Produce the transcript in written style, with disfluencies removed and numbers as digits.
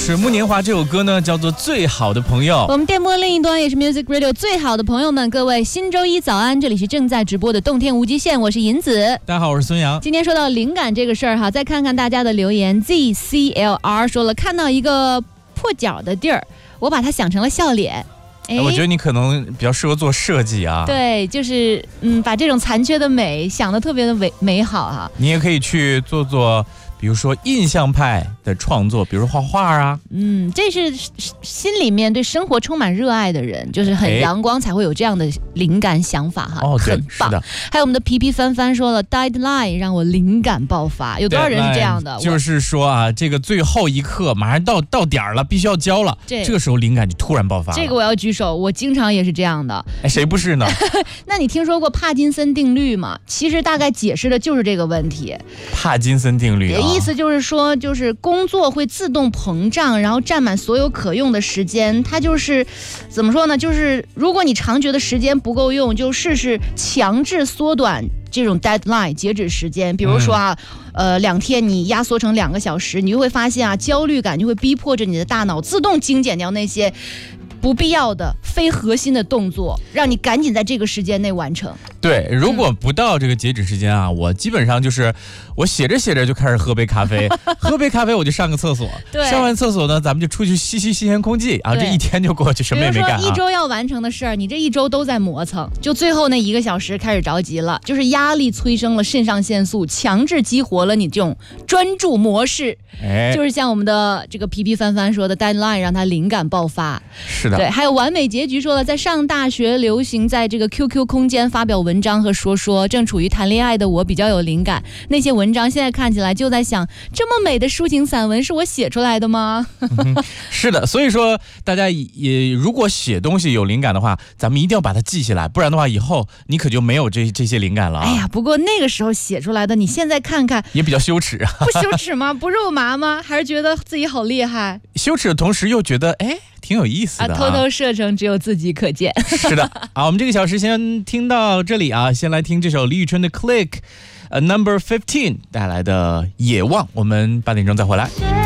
水木年华这首歌呢，叫做《最好的朋友》。 我们电波另一端也是 Music Radio 最好的朋友们，各位新周一早安，这里是正在直播的动天无极限，我是银子。 大家好，我是孙杨。 今天说到灵感这个事儿哈，再看看大家的留言。ZCLR 说了，看到一个破角的地儿，我把它想成了笑脸。 我觉得你可能比较适合做设计啊。 对，就是把这种残缺的美想得特别的美好哈。 你也可以去做。比如说印象派的创作，比如画画啊， 这是心里面对生活充满热爱的人，就是很阳光才会有这样的灵感想法哈，很棒。是的。还有我们的皮皮帆帆说了 ，Deadline 让我灵感爆发，有多少人是这样的？ 就是说啊，这个最后一刻马上到点儿了，必须要交了，这个时候灵感就突然爆发了。 这个我要举手，我经常也是这样的。 谁不是呢？ 那你听说过帕金森定律吗？其实大概解释的就是这个问题。 帕金森定律啊。 意思就是说，就是工作会自动膨胀，然后占满所有可用的时间。它就是怎么说呢？就是如果你常觉得时间不够用，就试试强制缩短这种 deadline 截止时间。比如说啊，2天你压缩成2个小时，你就会发现啊，焦虑感就会逼迫着你的大脑自动精简掉那些不必要的非核心的动作，让你赶紧在这个时间内完成。 对，如果不到这个截止时间啊，我基本上就是我写着写着就开始喝杯咖啡，喝杯咖啡我就上个厕所，上完厕所呢，咱们就出去吸新鲜空气啊，这一天就过去，什么也没干。 比如说1周要完成的事儿，你这1周都在磨蹭，就最后那1个小时开始着急了，就是压力催生了肾上腺素，强制激活了你这种专注模式。就是像我们的这个皮皮帆帆说的 deadline 让他灵感爆发。 是的。 对，还有完美结局说了，在上大学流行在这个 QQ 空间发表文章和说，正处于谈恋爱的我比较有灵感。那些文章现在看起来就在想，这么美的抒情散文是我写出来的吗？ 是的，所以说大家也如果写东西有灵感的话，咱们一定要把它记下来，不然的话以后你可就没有这些灵感了。 哎呀，不过那个时候写出来的，你现在看看也比较羞耻啊。 不羞耻吗？不肉麻吗？还是觉得自己好厉害？ 羞耻的同时又觉得挺有意思的偷偷射程只有自己可见。 是的。好，我们这个小时先听到这里啊，先来听这首李宇春的 Click Number 15带来的野望，我们8点钟再回来。